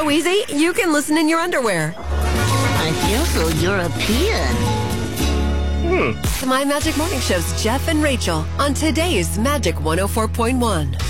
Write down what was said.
so easy, you can listen in your underwear. I feel so European. The My Magic Morning Show's Jeff and Rachel on today's Magic 104.1.